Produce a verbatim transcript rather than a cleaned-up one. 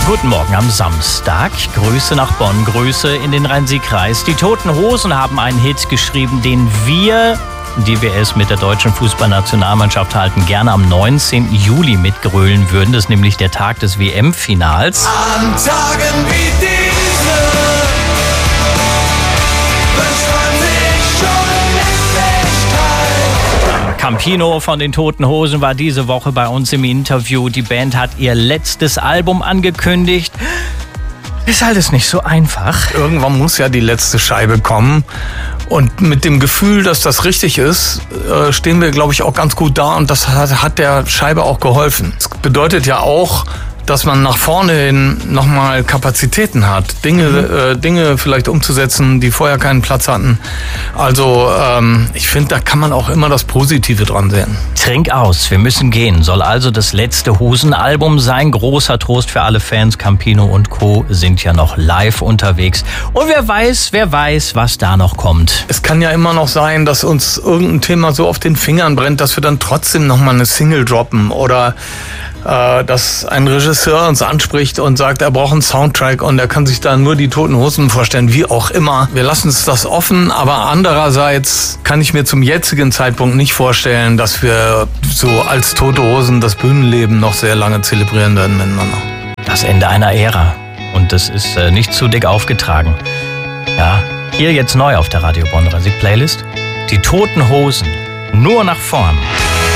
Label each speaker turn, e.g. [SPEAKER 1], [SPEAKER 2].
[SPEAKER 1] Guten Morgen am Samstag. Grüße nach Bonn, Grüße in den Rhein-Sieg-Kreis. Die Toten Hosen haben einen Hit geschrieben, den wir, die wir es mit der deutschen Fußballnationalmannschaft halten, gerne am neunzehnten Juli mitgrölen würden. Das ist nämlich der Tag des W M-Finals.
[SPEAKER 2] An Tagen wie diese wünscht man sich schon Ewigkeit.
[SPEAKER 1] Campino von den Toten Hosen war diese Woche bei uns im Interview. Die Band hat ihr letztes Album angekündigt. Ist alles nicht so einfach.
[SPEAKER 3] Irgendwann muss ja die letzte Scheibe kommen. Und mit dem Gefühl, dass das richtig ist, stehen wir, glaube ich, auch ganz gut da. Und das hat, hat der Scheibe auch geholfen. Das bedeutet ja auch, dass man nach vorne hin nochmal Kapazitäten hat, Dinge, mhm. äh, Dinge vielleicht umzusetzen, die vorher keinen Platz hatten. Also ähm, ich finde, da kann man auch immer das Positive dran sehen.
[SPEAKER 1] Trink aus, wir müssen gehen. Soll also das letzte Hosenalbum sein. Großer Trost für alle Fans. Campino und Co. sind ja noch live unterwegs. Und wer weiß, wer weiß, was da noch kommt.
[SPEAKER 3] Es kann ja immer noch sein, dass uns irgendein Thema so auf den Fingern brennt, dass wir dann trotzdem nochmal eine Single droppen oder dass ein Regisseur uns anspricht und sagt, er braucht einen Soundtrack und er kann sich da nur die Toten Hosen vorstellen, wie auch immer. Wir lassen uns das offen, aber andererseits kann ich mir zum jetzigen Zeitpunkt nicht vorstellen, dass wir so als Tote Hosen das Bühnenleben noch sehr lange zelebrieren werden miteinander.
[SPEAKER 1] Das Ende einer Ära. Und das ist äh, nicht zu dick aufgetragen. Ja, hier jetzt neu auf der Radio Bonn Rhein-Sieg Playlist. Die Toten Hosen. Nur nach vorn.